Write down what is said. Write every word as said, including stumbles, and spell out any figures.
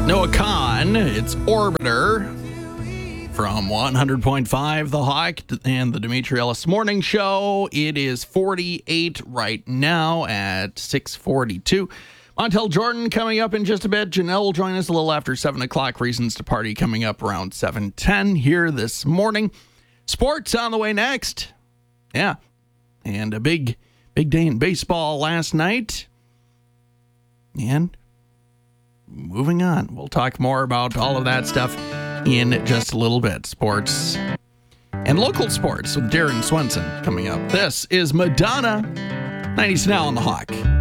Noah Kahn, it's Orbiter from one hundred point five The Hawk and the Dimitri Ellis Morning Show. It is forty-eight right now at six forty-two. Montel Jordan coming up in just a bit. Janelle will join us a little after seven o'clock. Reasons to Party coming up around seven ten here this morning. Sports on the way next. Yeah, and a big, big day in baseball last night. And moving on. We'll talk more about all of that stuff in just a little bit. Sports and local sports with Darren Swenson coming up. This is Madonna, nineties Now on The Hawk.